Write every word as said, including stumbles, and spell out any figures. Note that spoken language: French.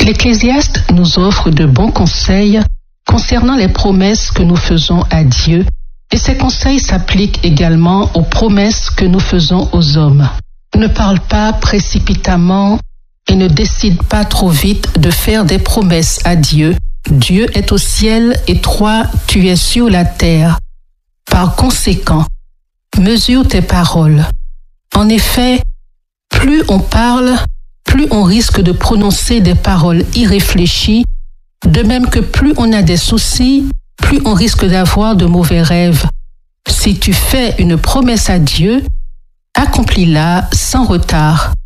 L'Ecclésiaste nous offre de bons conseils concernant les promesses que nous faisons à Dieu, et ces conseils s'appliquent également aux promesses que nous faisons aux hommes. Ne parle pas précipitamment et ne décide pas trop vite de faire des promesses à Dieu. Dieu est au ciel et toi, tu es sur la terre. Par conséquent, mesure tes paroles. En effet, plus on parle, plus on risque de prononcer des paroles irréfléchies, de même que plus on a des soucis, plus on risque d'avoir de mauvais rêves. Si tu fais une promesse à Dieu, accomplis-la sans retard.